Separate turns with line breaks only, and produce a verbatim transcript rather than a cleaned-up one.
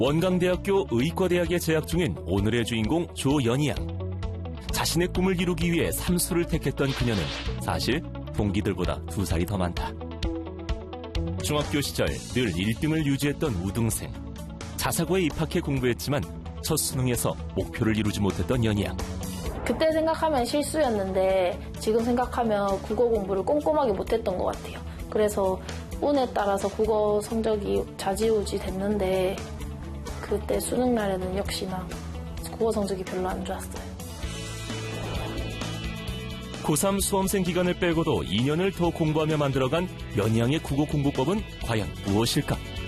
원광대학교 의과대학에 재학 중인 오늘의 주인공 조연희양. 자신의 꿈을 이루기 위해 삼수를 택했던 그녀는 사실 동기들보다 두 살이 더 많다. 중학교 시절 늘 일 등을 유지했던 우등생. 자사고에 입학해 공부했지만 첫 수능에서 목표를 이루지 못했던 연희양.
그때 생각하면 실수였는데 지금 생각하면 국어 공부를 꼼꼼하게 못했던 것 같아요. 그래서 운에 따라서 국어 성적이 좌지우지 됐는데 그때 수능 날에는 역시나 국어 성적이 별로 안 좋았어요.
고삼 수험생 기간을 빼고도 이 년을 더 공부하며 만들어간 연희양의 국어 공부법은 과연 무엇일까?